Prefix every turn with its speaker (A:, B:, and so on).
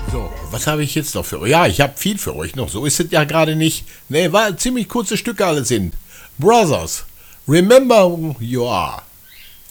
A: So, was habe ich jetzt noch für euch? Ja, ich habe viel für euch noch. So ist es ja gerade nicht. Ne, weil ziemlich kurze Stücke alle sind. Brothers, remember who you are.